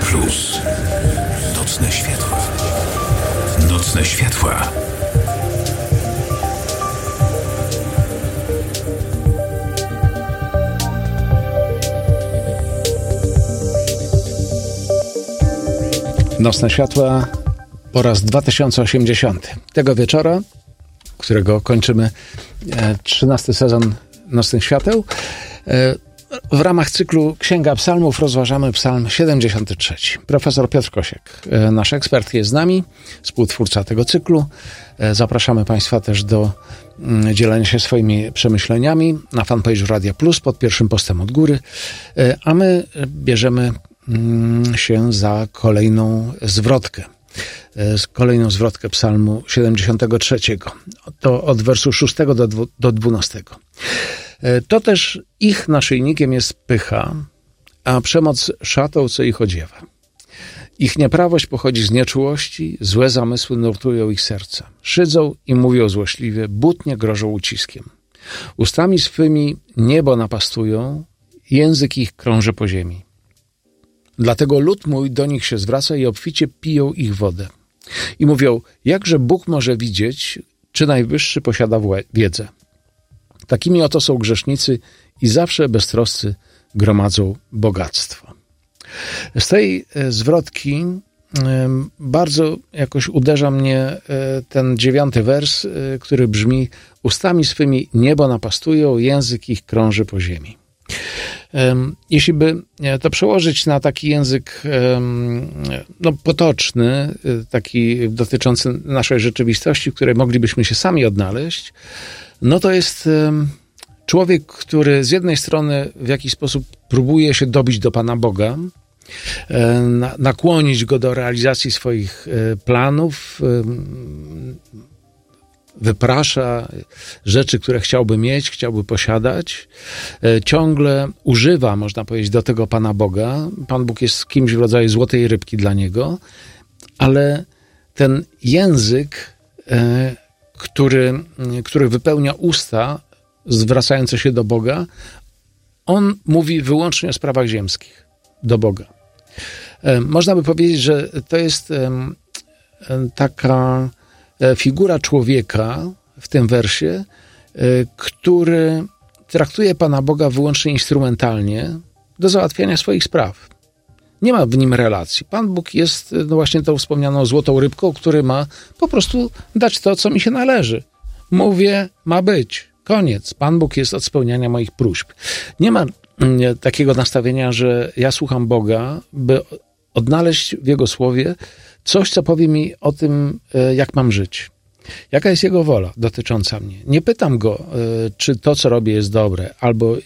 Plus. Nocne światła. Nocne światła. Nocne światła po raz 2080. Tego wieczora, którego kończymy 13 sezon Nocnych Świateł, w ramach cyklu Księga Psalmów rozważamy Psalm 73. Profesor Piotr Kosiek, nasz ekspert, jest z nami, współtwórca tego cyklu. Zapraszamy Państwa też do dzielenia się swoimi przemyśleniami na fanpage'u Radia Plus pod pierwszym postem od góry, a my bierzemy się za kolejną zwrotkę. Psalmu 73. To od wersu 6 do 12. To też ich naszyjnikiem jest pycha, a przemoc szatą, co ich odziewa. Ich nieprawość pochodzi z nieczułości, złe zamysły nurtują ich serca. Szydzą i mówią złośliwie, butnie grożą uciskiem. Ustami swymi niebo napastują, język ich krąży po ziemi. Dlatego lud mój do nich się zwraca i obficie piją ich wodę. I mówią, jakże Bóg może widzieć, czy Najwyższy posiada wiedzę. Takimi oto są grzesznicy i zawsze beztroscy gromadzą bogactwo. Z tej zwrotki bardzo jakoś uderza mnie ten 9 wers, który brzmi: ustami swymi niebo napastują, język ich krąży po ziemi. Jeśli by to przełożyć na taki język potoczny, taki dotyczący naszej rzeczywistości, w której moglibyśmy się sami odnaleźć, no to jest człowiek, który z jednej strony w jakiś sposób próbuje się dobić do Pana Boga, nakłonić Go do realizacji swoich planów, wyprasza rzeczy, które chciałby mieć, chciałby posiadać. Ciągle używa, można powiedzieć, do tego Pana Boga. Pan Bóg jest kimś w rodzaju złotej rybki dla niego, ale ten język, który wypełnia usta zwracające się do Boga, on mówi wyłącznie o sprawach ziemskich do Boga. Można by powiedzieć, że to jest taka figura człowieka w tym wersie, który traktuje Pana Boga wyłącznie instrumentalnie do załatwiania swoich spraw. Nie ma w nim relacji. Pan Bóg jest właśnie tą wspomnianą złotą rybką, który ma po prostu dać to, co mi się należy. Mówię, ma być. Koniec. Pan Bóg jest od spełniania moich próśb. Nie ma takiego nastawienia, że ja słucham Boga, by odnaleźć w Jego słowie coś, co powie mi o tym, jak mam żyć. Jaka jest Jego wola dotycząca mnie. Nie pytam Go, czy to, co robię, jest dobre, albo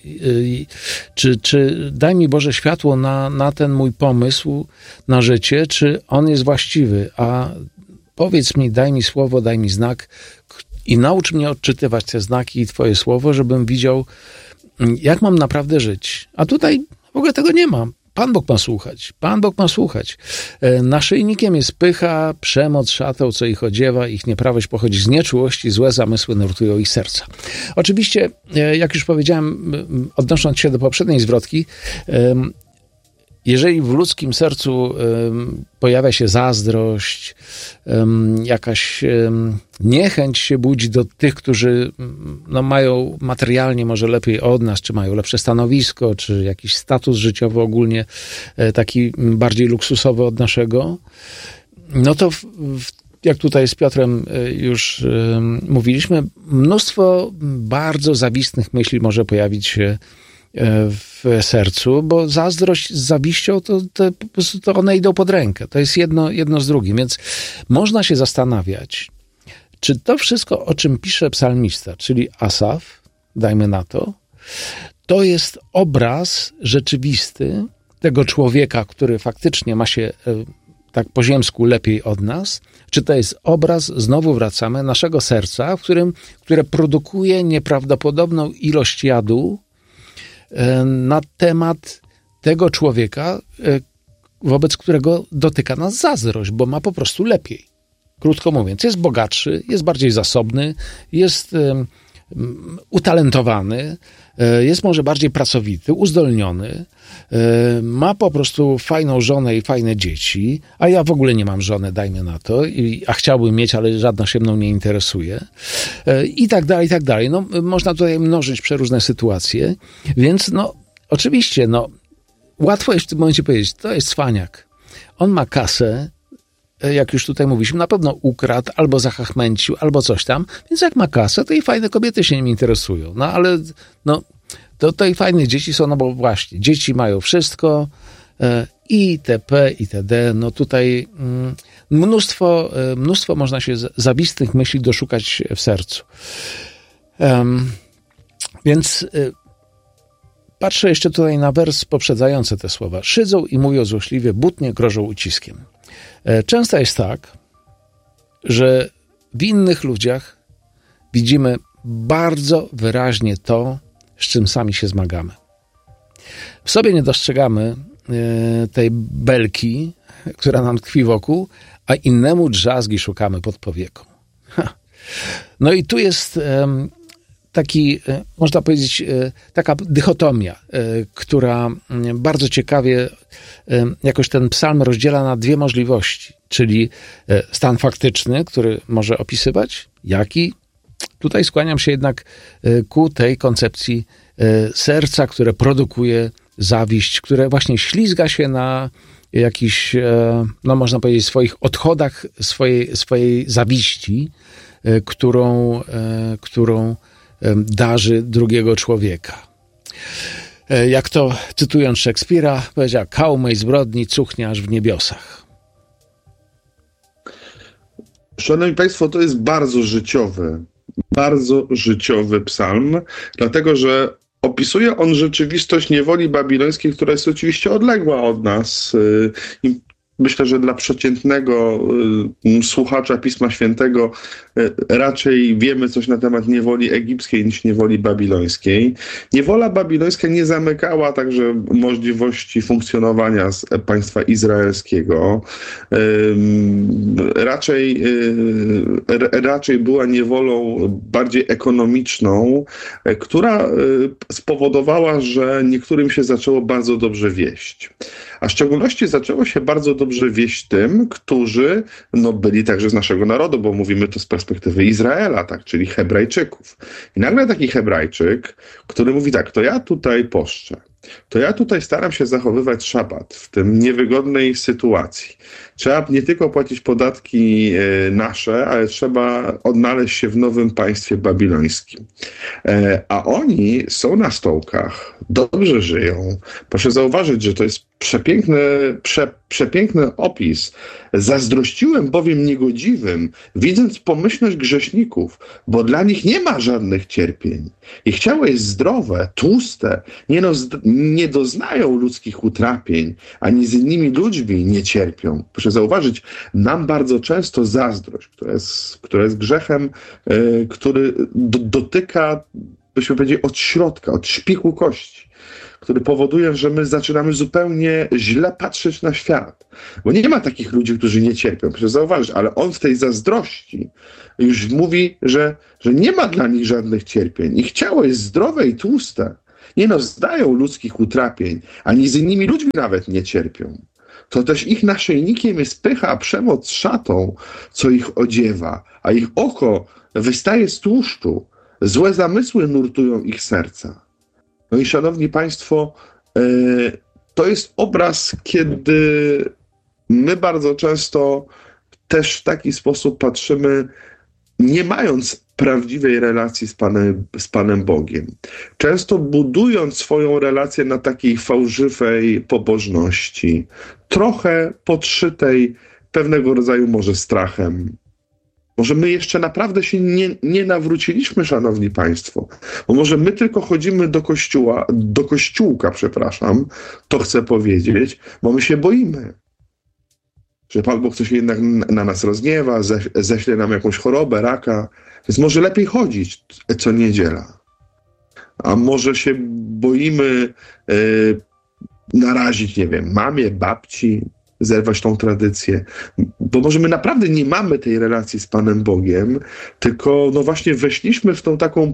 czy daj mi Boże światło na ten mój pomysł na życie, czy on jest właściwy, a powiedz mi, daj mi słowo, daj mi znak i naucz mnie odczytywać te znaki i Twoje słowo, żebym widział, jak mam naprawdę żyć. A tutaj w ogóle tego nie mam. Pan Bóg ma słuchać. Pan Bóg ma słuchać. Naszyjnikiem jest pycha, przemoc szatą, co ich odziewa, ich nieprawość pochodzi z nieczułości, złe zamysły nurtują ich serca. Oczywiście, jak już powiedziałem, odnosząc się do poprzedniej zwrotki, jeżeli w ludzkim sercu pojawia się zazdrość, jakaś niechęć się budzi do tych, którzy mają materialnie może lepiej od nas, czy mają lepsze stanowisko, czy jakiś status życiowy ogólnie taki bardziej luksusowy od naszego, no to jak tutaj z Piotrem już mówiliśmy, mnóstwo bardzo zawistnych myśli może pojawić się w sercu, bo zazdrość z zawiścią to one idą pod rękę. To jest jedno z drugim. Więc można się zastanawiać, czy to wszystko, o czym pisze psalmista, czyli Asaf, dajmy na to jest obraz rzeczywisty tego człowieka, który faktycznie ma się tak po ziemsku lepiej od nas, czy to jest obraz, znowu wracamy, naszego serca, które produkuje nieprawdopodobną ilość jadu na temat tego człowieka, wobec którego dotyka nas zazdrość, bo ma po prostu lepiej. Krótko mówiąc, jest bogatszy, jest bardziej zasobny, jest utalentowany, jest może bardziej pracowity, uzdolniony, ma po prostu fajną żonę i fajne dzieci, a ja w ogóle nie mam żony, dajmy na to, a chciałbym mieć, ale żadna się mną nie interesuje. I tak dalej, i tak dalej. No, można tutaj mnożyć przeróżne sytuacje, więc no, oczywiście, no, łatwo jest w tym momencie powiedzieć, to jest cwaniak. On ma kasę, jak już tutaj mówiliśmy, na pewno ukradł, albo zachachmęcił, albo coś tam, więc jak ma kasę, to i fajne kobiety się nim interesują. No ale no, to i fajne dzieci są, no bo właśnie, dzieci mają wszystko, itp., itd. No tutaj mnóstwo można się zawistnych myśli doszukać w sercu. Więc patrzę jeszcze tutaj na wers poprzedzający te słowa. Szydzą i mówią złośliwie, butnie grożą uciskiem. Często jest tak, że w innych ludziach widzimy bardzo wyraźnie to, z czym sami się zmagamy. W sobie nie dostrzegamy tej belki, która nam tkwi wokół, a innemu drzazgi szukamy pod powieką. No i tu jest taki, można powiedzieć, taka dychotomia, która bardzo ciekawie jakoś ten psalm rozdziela na dwie możliwości, czyli stan faktyczny, który może opisywać, jaki. Tutaj skłaniam się jednak ku tej koncepcji serca, które produkuje zawiść, które właśnie ślizga się na jakichś, no można powiedzieć, swoich odchodach swojej zawiści, którą darzy drugiego człowieka. Jak to, cytując Szekspira, powiedział, kał mej zbrodni cuchnie aż w niebiosach. Szanowni Państwo, to jest bardzo życiowy psalm, dlatego że opisuje on rzeczywistość niewoli babilońskiej, która jest oczywiście odległa od nas. Myślę, że dla przeciętnego słuchacza Pisma Świętego raczej wiemy coś na temat niewoli egipskiej niż niewoli babilońskiej. Niewola babilońska nie zamykała także możliwości funkcjonowania z państwa izraelskiego. Raczej była niewolą bardziej ekonomiczną, która spowodowała, że niektórym się zaczęło bardzo dobrze wieść. A w szczególności zaczęło się bardzo dobrze wieść tym, którzy byli także z naszego narodu, bo mówimy to z perspektywy Izraela, tak, czyli Hebrajczyków. I nagle taki Hebrajczyk, który mówi tak, to ja tutaj poszczę, to ja tutaj staram się zachowywać szabat w tym niewygodnej sytuacji. Trzeba nie tylko płacić podatki nasze, ale trzeba odnaleźć się w nowym państwie babilońskim. A oni są na stołkach, dobrze żyją. Proszę zauważyć, że to jest przepiękny opis. Zazdrościłem bowiem niegodziwym, widząc pomyślność grzeszników, bo dla nich nie ma żadnych cierpień. Ich ciało jest zdrowe, tłuste, nie doznają ludzkich utrapień, ani z innymi ludźmi nie cierpią. Proszę zauważyć, nam bardzo często zazdrość, która jest grzechem, który dotyka, byśmy powiedzieli, od środka, od szpiku kości, który powoduje, że my zaczynamy zupełnie źle patrzeć na świat. Bo nie ma takich ludzi, którzy nie cierpią. Proszę zauważyć, ale on w tej zazdrości już mówi, że nie ma dla nich żadnych cierpień. Ich ciało jest zdrowe i tłuste. Nie zdają ludzkich utrapień, ani z innymi ludźmi nawet nie cierpią. To też ich naszyjnikiem jest pycha, a przemoc szatą, co ich odziewa, a ich oko wystaje z tłuszczu. Złe zamysły nurtują ich serca. No i szanowni Państwo, to jest obraz, kiedy my bardzo często też w taki sposób patrzymy, nie mając prawdziwej relacji z Panem Bogiem. Często budując swoją relację na takiej fałszywej pobożności, trochę podszytej pewnego rodzaju może strachem. Może my jeszcze naprawdę się nie nawróciliśmy, szanowni państwo. Bo może my tylko chodzimy do kościółka, to chcę powiedzieć, bo my się boimy. Że Pan Bóg coś jednak na nas rozgniewa, ześle nam jakąś chorobę, raka. Więc może lepiej chodzić co niedziela. A może się boimy narazić, nie wiem, mamie, babci, zerwać tą tradycję. Bo może my naprawdę nie mamy tej relacji z Panem Bogiem, tylko właśnie weszliśmy w tą taką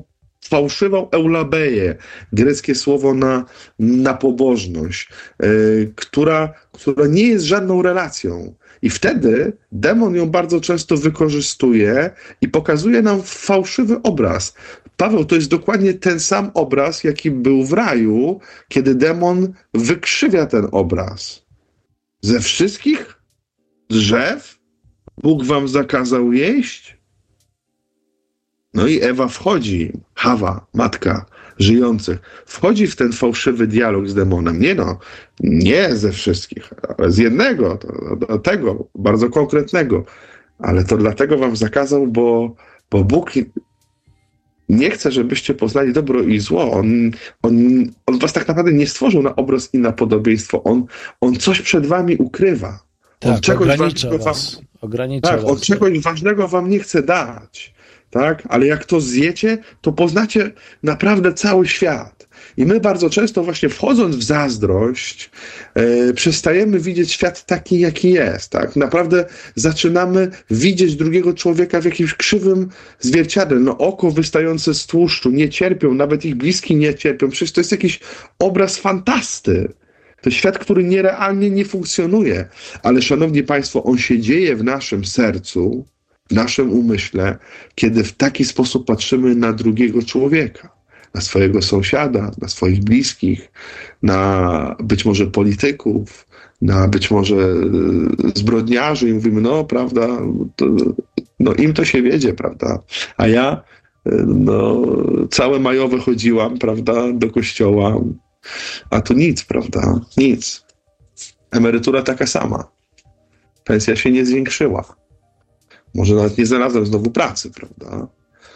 fałszywą eulabeję, greckie słowo na pobożność, która nie jest żadną relacją. I wtedy demon ją bardzo często wykorzystuje i pokazuje nam fałszywy obraz. Paweł, to jest dokładnie ten sam obraz, jaki był w raju, kiedy demon wykrzywia ten obraz. Ze wszystkich drzew Bóg wam zakazał jeść? No i Ewa wchodzi, Hawa, matka żyjących, wchodzi w ten fałszywy dialog z demonem. Nie ze wszystkich, ale z jednego, tego bardzo konkretnego. Ale to dlatego wam zakazał, bo Bóg nie chce, żebyście poznali dobro i zło. On was tak naprawdę nie stworzył na obraz i na podobieństwo. On coś przed wami ukrywa. Tak, ogranicza was. On czegoś ważnego wam nie chce dać. Tak? Ale jak to zjecie, to poznacie naprawdę cały świat. I my bardzo często właśnie wchodząc w zazdrość, przestajemy widzieć świat taki, jaki jest. Tak? Naprawdę zaczynamy widzieć drugiego człowieka w jakimś krzywym zwierciadle. No, oko wystające z tłuszczu, nie cierpią, nawet ich bliski nie cierpią. Przecież to jest jakiś obraz fantasty. To świat, który nierealnie nie funkcjonuje. Ale szanowni państwo, on się dzieje w naszym sercu, w naszym umyśle, kiedy w taki sposób patrzymy na drugiego człowieka, na swojego sąsiada, na swoich bliskich, na być może polityków, na być może zbrodniarzy i mówimy, no prawda, im to się wiedzie, prawda, a ja całe majowe chodziłam, prawda, do kościoła, a to nic, prawda, nic. Emerytura taka sama. Pensja się nie zwiększyła. Może nawet nie znalazłem znowu pracy, prawda?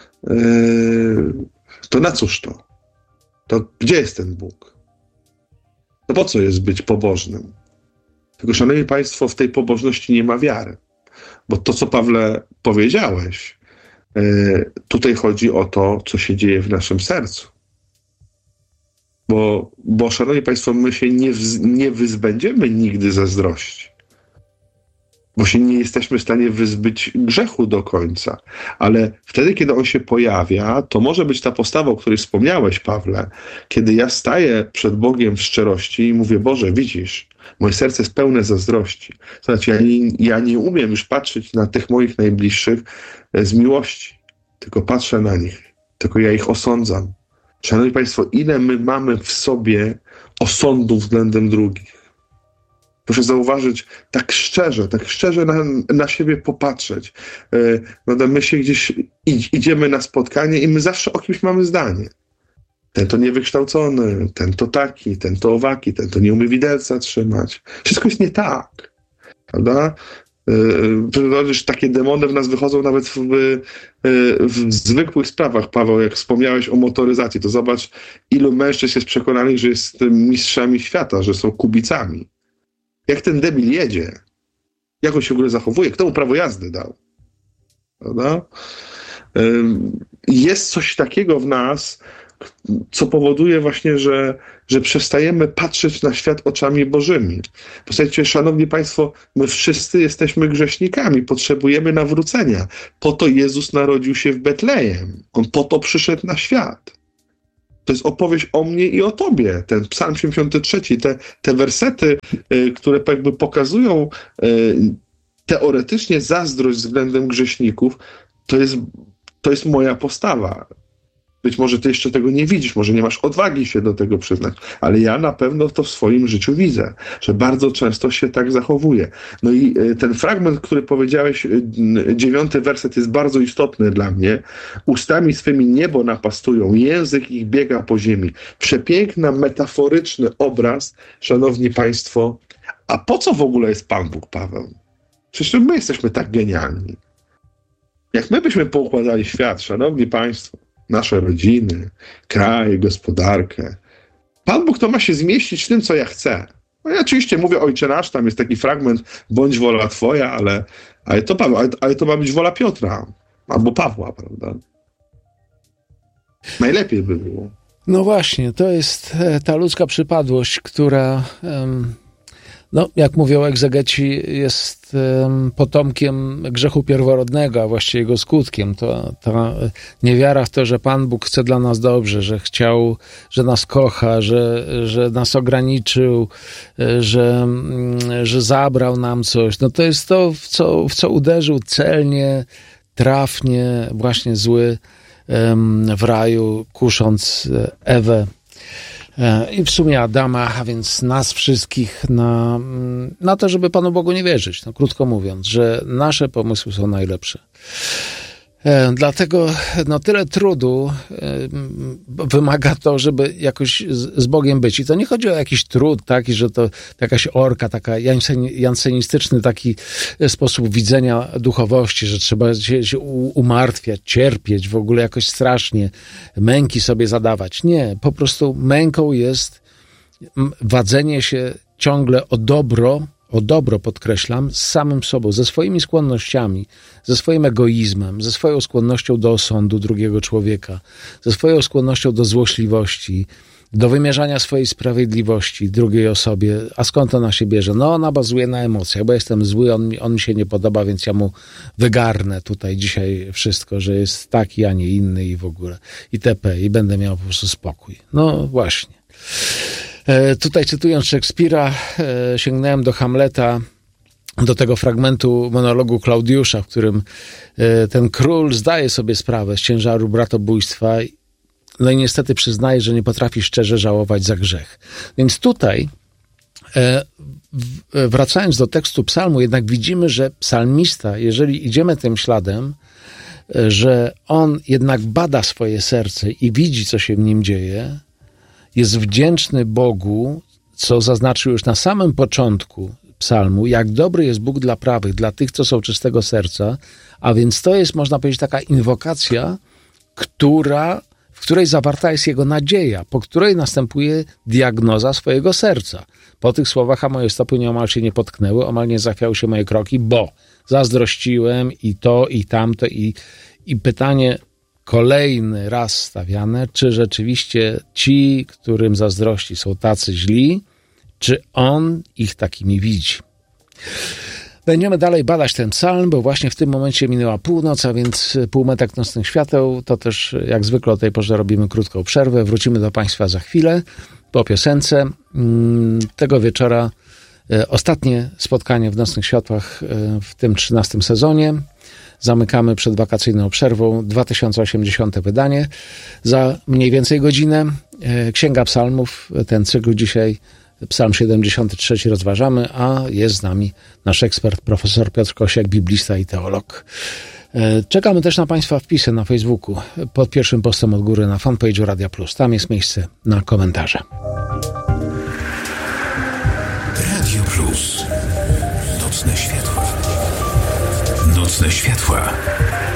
To na cóż to? To gdzie jest ten Bóg? No po co jest być pobożnym? Tylko, szanowni państwo, w tej pobożności nie ma wiary. Bo to, co Pawle powiedziałeś, tutaj chodzi o to, co się dzieje w naszym sercu. Bo szanowni państwo, my się nie wyzbędziemy nigdy zazdrości. Bo się nie jesteśmy w stanie wyzbyć grzechu do końca. Ale wtedy, kiedy on się pojawia, to może być ta postawa, o której wspomniałeś, Pawle, kiedy ja staję przed Bogiem w szczerości i mówię, Boże, widzisz, moje serce jest pełne zazdrości. Znaczy, ja nie umiem już patrzeć na tych moich najbliższych z miłości, tylko patrzę na nich, tylko ja ich osądzam. Szanowni państwo, ile my mamy w sobie osądu względem drugich? Proszę zauważyć, tak szczerze na siebie popatrzeć. My się gdzieś idziemy na spotkanie i my zawsze o kimś mamy zdanie. Ten to niewykształcony, ten to taki, ten to owaki, ten to nie umie widelca trzymać. Wszystko jest nie tak. Prawda? Takie demony w nas wychodzą nawet w zwykłych sprawach, Paweł, jak wspomniałeś o motoryzacji, to zobacz, ilu mężczyzn jest przekonanych, że jest mistrzami świata, że są kubicami. Jak ten debil jedzie? Jak on się w ogóle zachowuje? Kto mu prawo jazdy dał? Prawda? Jest coś takiego w nas, co powoduje właśnie, że przestajemy patrzeć na świat oczami Bożymi. Posłuchajcie, szanowni państwo, my wszyscy jesteśmy grzesznikami, potrzebujemy nawrócenia. Po to Jezus narodził się w Betlejem. On po to przyszedł na świat. To jest opowieść o mnie i o tobie. Ten Psalm 73, te wersety, które jakby pokazują teoretycznie zazdrość względem grzeszników, to jest moja postawa. Być może ty jeszcze tego nie widzisz, może nie masz odwagi się do tego przyznać, ale ja na pewno to w swoim życiu widzę, że bardzo często się tak zachowuję. No i ten fragment, który powiedziałeś, 9 werset jest bardzo istotny dla mnie. Ustami swymi niebo napastują, język ich biega po ziemi. Przepiękny, metaforyczny obraz, szanowni państwo. A po co w ogóle jest Pan Bóg, Paweł? Przecież my jesteśmy tak genialni. Jak my byśmy poukładali świat, szanowni państwo, nasze rodziny, kraj, gospodarkę. Pan Bóg to ma się zmieścić w tym, co ja chcę. No ja oczywiście mówię Ojcze Nasz, tam jest taki fragment, bądź wola Twoja, ale to ma być wola Piotra albo Pawła, prawda? Najlepiej by było. No właśnie, to jest ta ludzka przypadłość, która No, jak mówią egzegeci, jest potomkiem grzechu pierworodnego, a właściwie jego skutkiem. To ta niewiara w to, że Pan Bóg chce dla nas dobrze, że chciał, że nas kocha, że nas ograniczył, że zabrał nam coś. No to jest to, w co uderzył celnie, trafnie właśnie zły w raju, kusząc Ewę i w sumie Adama, a więc nas wszystkich na to, żeby Panu Bogu nie wierzyć. No, krótko mówiąc, że nasze pomysły są najlepsze. Dlatego tyle trudu wymaga to, żeby jakoś z Bogiem być. I to nie chodzi o jakiś trud taki, że to jakaś orka, taka jansenistyczny taki sposób widzenia duchowości, że trzeba się umartwiać, cierpieć, w ogóle jakoś strasznie, męki sobie zadawać. Nie, po prostu męką jest wadzenie się ciągle o dobro podkreślam, z samym sobą, ze swoimi skłonnościami, ze swoim egoizmem, ze swoją skłonnością do osądu drugiego człowieka, ze swoją skłonnością do złośliwości, do wymierzania swojej sprawiedliwości drugiej osobie. A skąd ona się bierze? No ona bazuje na emocjach, bo jestem zły, on mi się nie podoba, więc ja mu wygarnę tutaj dzisiaj wszystko, że jest taki, a nie inny i w ogóle itp. I będę miał po prostu spokój. No właśnie. Tutaj cytując Szekspira, sięgnąłem do Hamleta, do tego fragmentu monologu Klaudiusza, w którym ten król zdaje sobie sprawę z ciężaru bratobójstwa, no i niestety przyznaje, że nie potrafi szczerze żałować za grzech. Więc tutaj, wracając do tekstu psalmu, jednak widzimy, że psalmista, jeżeli idziemy tym śladem, że on jednak bada swoje serce i widzi, co się w nim dzieje, jest wdzięczny Bogu, co zaznaczył już na samym początku psalmu, jak dobry jest Bóg dla prawych, dla tych, co są czystego serca, a więc to jest, można powiedzieć, taka inwokacja, w której zawarta jest jego nadzieja, po której następuje diagnoza swojego serca. Po tych słowach, a moje stopy nieomal się nie potknęły, omal nie zachwiały się moje kroki, bo zazdrościłem i to, i tamto, i pytanie kolejny raz stawiane, czy rzeczywiście ci, którym zazdrości, są tacy źli, czy on ich takimi widzi. Będziemy dalej badać ten psalm, bo właśnie w tym momencie minęła północ, a więc półmetek nocnych świateł. To też jak zwykle o tej porze robimy krótką przerwę. Wrócimy do Państwa za chwilę po piosence. Tego wieczora ostatnie spotkanie w Nocnych Światłach w tym 13 sezonie. Zamykamy przed wakacyjną przerwą 2080 wydanie. Za mniej więcej godzinę Księga Psalmów, ten cykl dzisiaj Psalm 73 rozważamy, a jest z nami nasz ekspert, profesor Piotr Kosiak, biblista i teolog. Czekamy też na Państwa wpisy na Facebooku pod pierwszym postem od góry na fanpage'u Radia Plus. Tam jest miejsce na komentarze. Radio Plus. Nocne światła. Nocne światła.